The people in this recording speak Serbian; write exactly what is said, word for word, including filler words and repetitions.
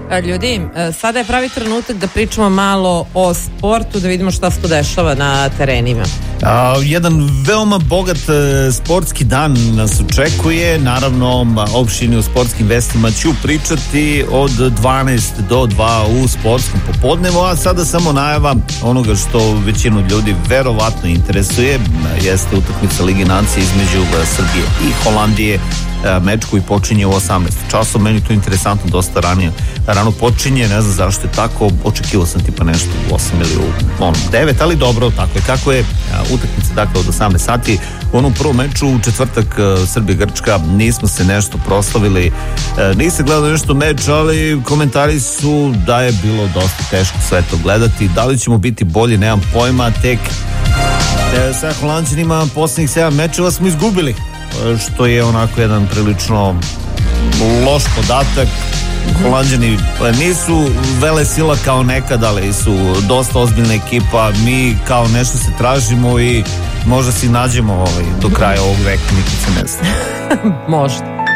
Ljudi, sada je pravi trenutak da pričamo malo o sportu, da vidimo šta se to dešava na terenima. A, jedan veoma bogat e, sportski dan nas očekuje. Naravno, opštini u sportskim vestima ću pričati od dvanaest do dva u sportskom popodnevu, a sada samo najava onoga što većinu ljudi verovatno interesuje, jeste utakmica Lige nacije između Srbije i Holandije, meč koji počinje u osamnaest časova. Meni to interesantno, dosta ranije rano počinje, ne znam zašto je tako, očekivao sam tipa nešto u osam ili u ono, devet, ali dobro, tako je kako je. Utakmica dakle od osamnaest sati. U onom prvom meču u četvrtak Srbija-Grčka nismo se nešto proslavili, nisam gledao nešto meč, ali komentari su da je bilo dosta teško sve to gledati. Da li ćemo biti bolji, nemam pojma. Tek sa Holanđanima poslednjih sedam mečeva smo izgubili, što je onako jedan prilično loš podatak. Holanđani nisu vele sila kao nekad, ali su dosta ozbiljna ekipa. Mi kao nešto se tražimo i možda si nađemo ovaj, do kraja ovog veka, nikad se ne zna. Možda.